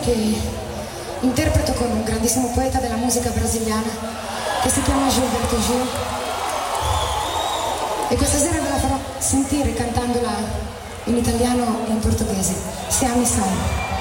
che interpreto con un grandissimo poeta della musica brasiliana che si chiama Gilberto Gil, e questa sera ve la farò sentire cantandola in italiano e in portoghese. Siamo Sai.